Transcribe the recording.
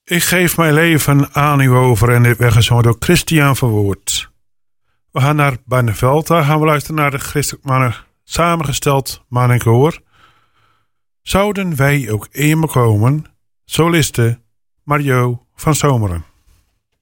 Ik geef mijn leven aan u over en dit werd gezongen door Christian Verwoerd. We gaan naar Barneveld, daar gaan we luisteren naar de christelijk mannen samengesteld mannenkoor. Zouden wij ook eenmaal komen? Soliste Mario van Zomeren.